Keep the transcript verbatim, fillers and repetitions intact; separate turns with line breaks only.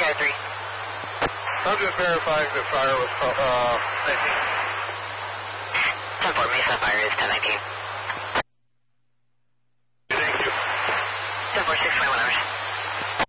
R three.
I'm just verifying that fire was uh, nineteen.
ten four, Mesa fire is ten nineteen.
Thank you.
ten four, six twenty-one hours.